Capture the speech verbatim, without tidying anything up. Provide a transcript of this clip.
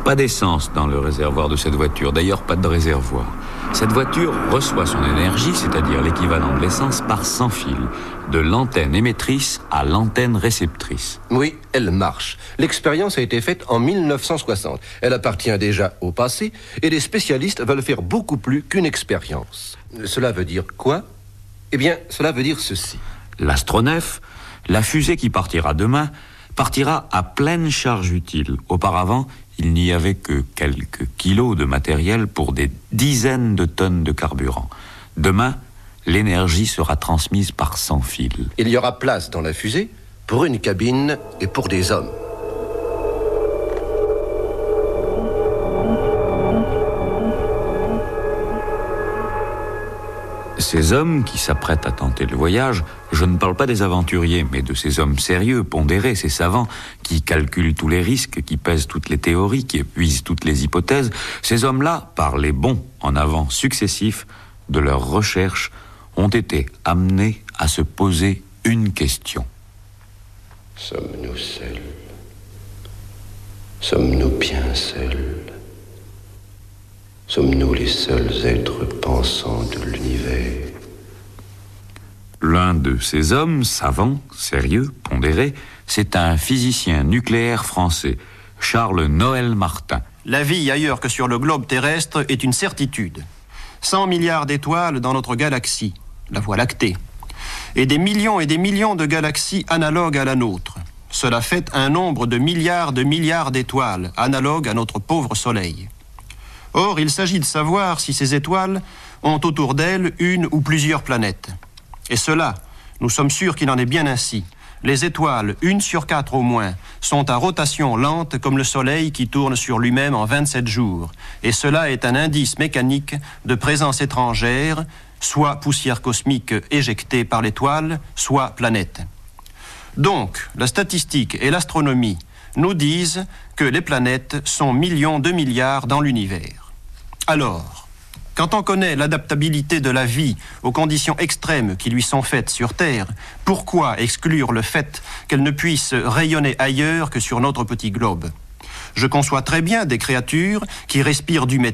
Pas d'essence dans le réservoir de cette voiture, d'ailleurs pas de réservoir. Cette voiture reçoit son énergie, c'est-à-dire l'équivalent de l'essence, par sans fil, de l'antenne émettrice à l'antenne réceptrice. Oui, elle marche. L'expérience a été faite en mille neuf cent soixante. Elle appartient déjà au passé et les spécialistes veulent faire beaucoup plus qu'une expérience. Cela veut dire quoi? Eh bien, cela veut dire ceci. L'astronef, la fusée qui partira demain, partira à pleine charge utile. Auparavant, il n'y avait que quelques kilos de matériel pour des dizaines de tonnes de carburant. Demain, l'énergie sera transmise par sans fil. Il y aura place dans la fusée pour une cabine et pour des hommes. Ces hommes qui s'apprêtent à tenter le voyage, je ne parle pas des aventuriers, mais de ces hommes sérieux, pondérés, ces savants, qui calculent tous les risques, qui pèsent toutes les théories, qui épuisent toutes les hypothèses. Ces hommes-là, par les bons en avant successifs de leurs recherches, ont été amenés à se poser une question. Sommes-nous seuls? Sommes-nous bien seuls? Sommes-nous les seuls êtres pensants de l'univers? L'un de ces hommes, savants, sérieux, pondérés, c'est un physicien nucléaire français, Charles Noël Martin. La vie ailleurs que sur le globe terrestre est une certitude. cent milliards d'étoiles dans notre galaxie, la Voie lactée, et des millions et des millions de galaxies analogues à la nôtre. Cela fait un nombre de milliards de milliards d'étoiles, analogues à notre pauvre Soleil. Or, il s'agit de savoir si ces étoiles ont autour d'elles une ou plusieurs planètes. Et cela, nous sommes sûrs qu'il en est bien ainsi. Les étoiles, une sur quatre au moins, sont à rotation lente comme le Soleil qui tourne sur lui-même en vingt-sept jours. Et cela est un indice mécanique de présence étrangère, soit poussière cosmique éjectée par l'étoile, soit planète. Donc, la statistique et l'astronomie nous disent que les planètes sont millions de milliards dans l'univers. Alors, quand on connaît l'adaptabilité de la vie aux conditions extrêmes qui lui sont faites sur Terre, pourquoi exclure le fait qu'elle ne puisse rayonner ailleurs que sur notre petit globe? Je conçois très bien des créatures qui respirent du métal